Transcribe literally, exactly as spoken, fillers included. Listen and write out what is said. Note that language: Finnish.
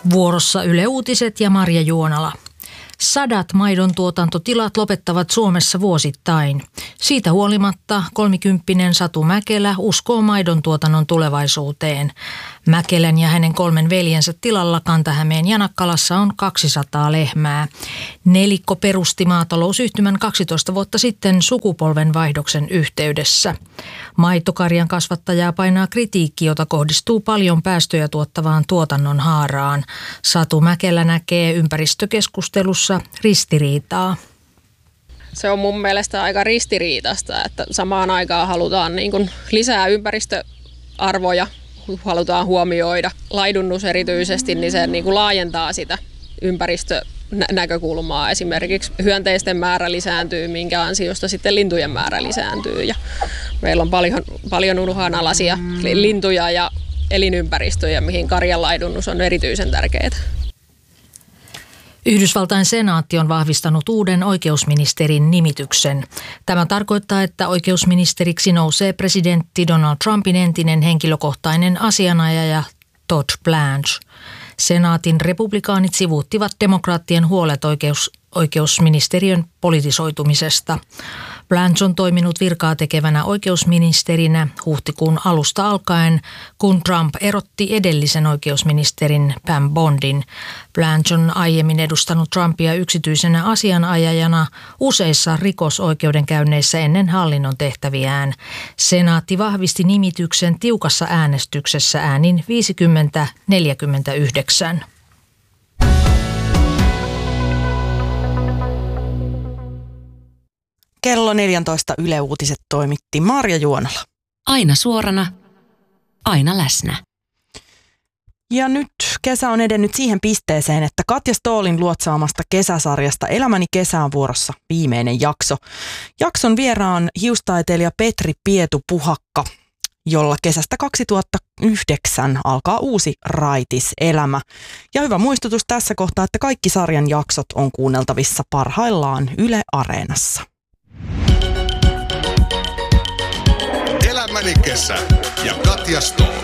Vuorossa Yle Uutiset ja Marja Juonala. Sadat maidon tuotantotilat lopettavat Suomessa vuosittain. Siitä huolimatta kolmikymppinen Satu Mäkelä uskoo maidon tuotannon tulevaisuuteen. Mäkelän ja hänen kolmen veljensä tilalla Kanta-Hämeen Janakkalassa on kaksisataa lehmää. Nelikko perusti maatalousyhtymän kaksitoista vuotta sitten sukupolvenvaihdoksen yhteydessä. Maitokarjan kasvattajaa painaa kritiikki, jota kohdistuu paljon päästöjä tuottavaan tuotannon haaraan. Satu Mäkelä näkee ympäristökeskustelussa ristiriitaa. Se on mun mielestä aika ristiriitaista, että samaan aikaan halutaan niin kuin lisää ympäristöarvoja, halutaan huomioida. Laidunnus erityisesti, niin se niin kuin laajentaa sitä ympäristönäkökulmaa. Esimerkiksi hyönteisten määrä lisääntyy, minkä ansiosta sitten lintujen määrä lisääntyy. Ja meillä on paljon, paljon uhanalaisia lintuja ja elinympäristöjä, mihin karjanlaidunnus on erityisen tärkeää. Yhdysvaltain senaatti on vahvistanut uuden oikeusministerin nimityksen. Tämä tarkoittaa, että oikeusministeriksi nousee presidentti Donald Trumpin entinen henkilökohtainen asianajaja Todd Blanche. Senaatin republikaanit sivuuttivat demokraattien huolet oikeus, oikeusministeriön politisoitumisesta. Blanche on toiminut virkaa tekevänä oikeusministerinä huhtikuun alusta alkaen, kun Trump erotti edellisen oikeusministerin Pam Bondin. Blanche on aiemmin edustanut Trumpia yksityisenä asianajajana useissa rikosoikeudenkäynneissä ennen hallinnon tehtäviään. Senaatti vahvisti nimityksen tiukassa äänestyksessä äänin viisikymmentä neljäkymmentäyhdeksän. Kello neljätoista Yle Uutiset toimitti Marja Juonala. Aina suorana, aina läsnä. Ja nyt kesä on edennyt siihen pisteeseen, että Katja Ståhlin luotsaamasta kesäsarjasta Elämäni kesä on vuorossa viimeinen jakso. Jakson vieraan hiustaiteilija Petri Pietu-Puhakka, jolla kesästä kaksituhattayhdeksän alkaa uusi raitis elämä. Ja hyvä muistutus tässä kohtaa, että kaikki sarjan jaksot on kuunneltavissa parhaillaan Yle Areenassa. Elämäni kesä ja Katja Ståhl.